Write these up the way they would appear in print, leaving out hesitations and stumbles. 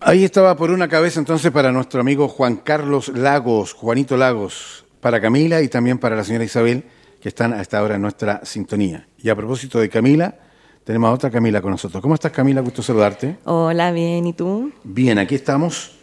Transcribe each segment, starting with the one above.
Ahí estaba por una cabeza entonces para nuestro amigo Juan Carlos Lagos, Juanito Lagos, para Camila y también para la señora Isabel, que están a esta hora en nuestra sintonía. Y a propósito de Camila, tenemos a otra Camila con nosotros. ¿Cómo estás, Camila? Gusto saludarte. Hola, bien, ¿y tú? Bien, aquí estamos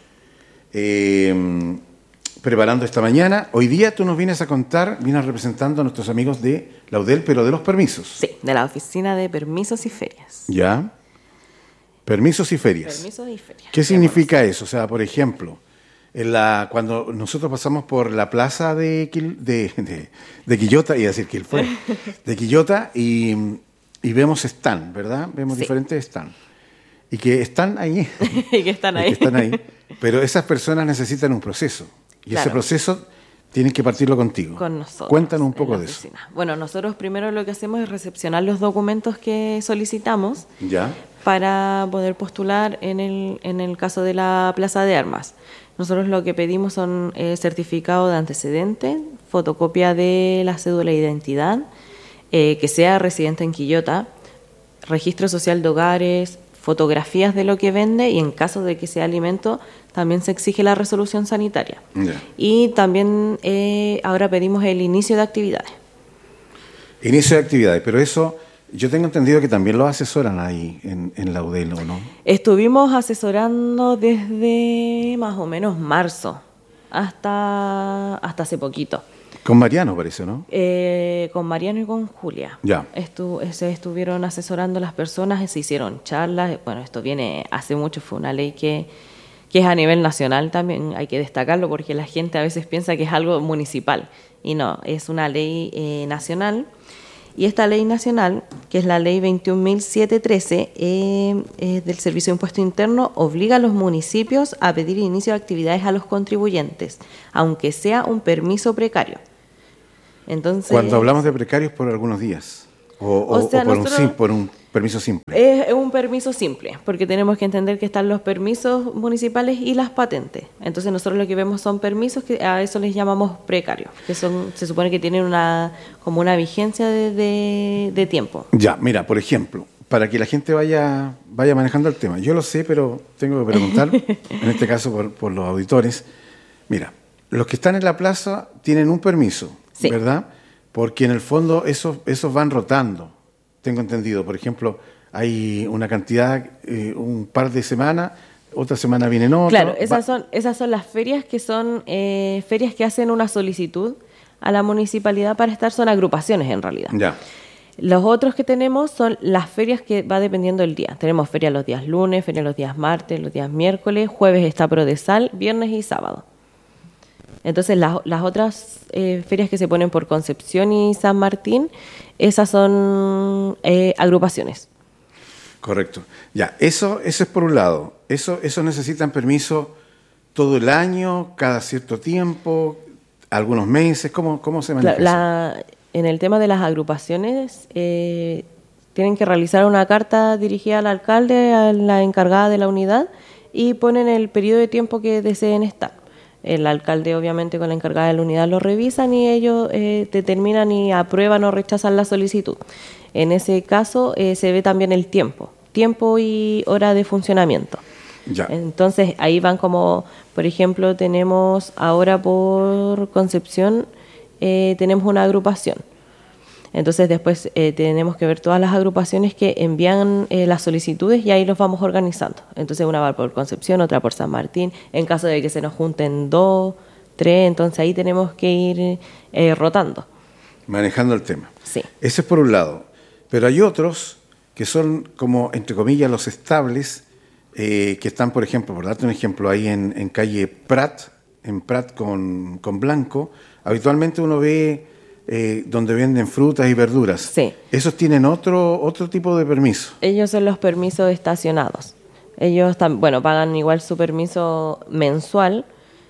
preparando esta mañana. Hoy día tú nos vienes a contar, vienes representando a nuestros amigos de la UDEL, pero de los permisos. Sí, de la Oficina de Permisos y Ferias. ¿Ya? Permisos y ferias. Permisos y ferias. ¿Qué significa eso? O sea, por ejemplo, cuando nosotros pasamos por la plaza de Quillota, iba a decir que fue, de Quillota, y vemos stand, ¿verdad? Vemos Sí. diferentes stand. Y que están ahí. Y que están Y ahí. que están ahí. Pero esas personas necesitan un proceso. Y ese Claro. proceso tienen que partirlo contigo. Con nosotros. Cuéntanos un en poco la de eso. oficina. Bueno, nosotros primero lo que hacemos es recepcionar los documentos que solicitamos ¿Ya? para poder postular en el caso de la Plaza de Armas. Nosotros lo que pedimos son certificado de antecedente, fotocopia de la cédula de identidad, que sea residente en Quillota, registro social de hogares, fotografías de lo que vende y en caso de que sea alimento también se exige la resolución sanitaria. Ya. Y también ahora pedimos el inicio de actividades. Inicio de actividades, pero eso yo tengo entendido que también lo asesoran ahí en la UDEL, ¿o no? Estuvimos asesorando desde más o menos marzo hasta hace poquito. Con Mariano parece, ¿no? Con Mariano y con Julia. Ya. Se estuvieron asesorando las personas, se hicieron charlas. Bueno, esto viene hace mucho, fue una ley que es a nivel nacional también, hay que destacarlo porque la gente a veces piensa que es algo municipal y no, es una ley nacional. Y esta ley nacional, que es la ley 21.713 del Servicio de Impuesto Interno, obliga a los municipios a pedir inicio de actividades a los contribuyentes, aunque sea un permiso precario. Entonces, Cuando hablamos de precarios por algunos días, o sea, por un permiso simple. es un permiso simple, porque tenemos que entender que están los permisos municipales y las patentes. Entonces nosotros lo que vemos son permisos que a eso les llamamos precarios, que se supone que tienen como una vigencia de tiempo. Ya, mira, por ejemplo, para que la gente vaya manejando el tema. Yo lo sé, pero tengo que preguntar, en este caso por los auditores. Mira, los que están en la plaza tienen un permiso, Sí. ¿verdad? Porque en el fondo esos van rotando, tengo entendido. Por ejemplo, hay una cantidad, un par de semanas, otra semana vienen otros. Claro, esas son las ferias que son ferias que hacen una solicitud a la municipalidad para estar, son agrupaciones en realidad. Ya, Los otros que tenemos son las ferias que va dependiendo del día. Tenemos feria los días lunes, feria los días martes, los días miércoles, jueves está Prodesal, viernes y sábado. Entonces las otras ferias que se ponen por Concepción y San Martín, esas son agrupaciones. correcto. Ya, eso es por un lado. Eso necesitan permiso todo el año, cada cierto tiempo, algunos meses. ¿Cómo se maneja eso? En el tema de las agrupaciones, tienen que realizar una carta dirigida al alcalde, a la encargada de la unidad, y ponen el periodo de tiempo que deseen estar. El alcalde, obviamente, con la encargada de la unidad lo revisan y ellos determinan y aprueban o rechazan la solicitud. En ese caso, se ve también el tiempo y hora de funcionamiento. Ya. Entonces, ahí van como, por ejemplo, tenemos ahora por Concepción, tenemos una agrupación. Entonces después tenemos que ver todas las agrupaciones que envían las solicitudes y ahí los vamos organizando. Entonces una va por Concepción, otra por San Martín. En caso de que se nos junten 2, 3, entonces ahí tenemos que ir rotando. Manejando el tema. Sí. Ese es por un lado. Pero hay otros que son como, entre comillas, los estables, que están, por ejemplo, por darte un ejemplo, ahí en calle Prat, en Prat con Blanco. Habitualmente uno ve donde venden frutas y verduras. Sí. ¿Esos tienen otro tipo de permiso? Ellos son los permisos estacionados. Ellos pagan igual su permiso mensual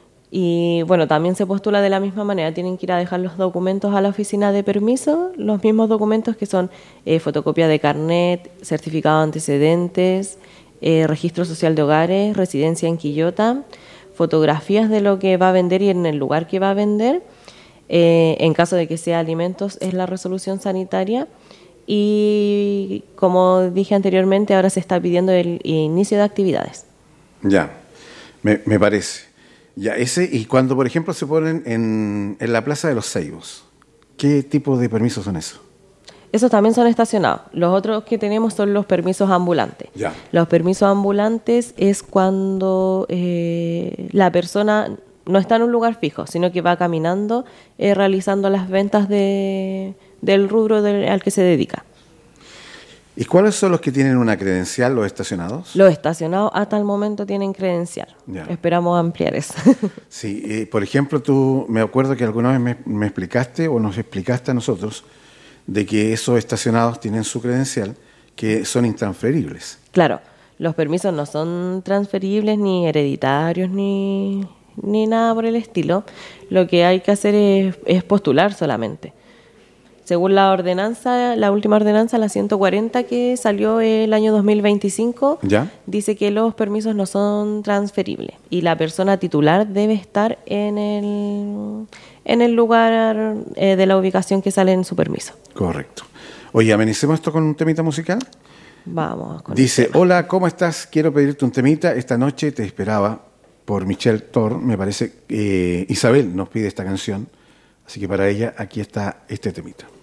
y también se postula de la misma manera. Tienen que ir a dejar los documentos a la oficina de permiso, los mismos documentos que son fotocopia de carnet, certificado de antecedentes, registro social de hogares, residencia en Quillota, fotografías de lo que va a vender y en el lugar que va a vender. En caso de que sea alimentos, es la resolución sanitaria. Y como dije anteriormente, ahora se está pidiendo el inicio de actividades. Ya. Me parece. Ya, y cuando, por ejemplo, se ponen en la Plaza de los Ceibos, ¿qué tipo de permisos son esos? Esos también son estacionados. Los otros que tenemos son los permisos ambulantes. Ya. Los permisos ambulantes es cuando la persona no está en un lugar fijo, sino que va caminando realizando las ventas del rubro al que se dedica. ¿Y cuáles son los que tienen una credencial, los estacionados? Los estacionados hasta el momento tienen credencial. Ya. Esperamos ampliar eso. Sí, por ejemplo, tú me acuerdo que alguna vez me explicaste o nos explicaste a nosotros de que esos estacionados tienen su credencial, que son intransferibles. Claro, los permisos no son transferibles ni hereditarios ni nada por el estilo. Lo que hay que hacer es postular solamente. Según la ordenanza, la última ordenanza, la 140 que salió el año 2025, ¿Ya? dice que los permisos no son transferibles y la persona titular debe estar en el lugar de la ubicación que sale en su permiso. Correcto. Oye, amenicemos esto con un temita musical. Vamos con Dice, el tema. hola, ¿cómo estás? Quiero pedirte un temita. Esta noche te esperaba por Michelle Thor, me parece. Isabel nos pide esta canción. Así que para ella aquí está este temita.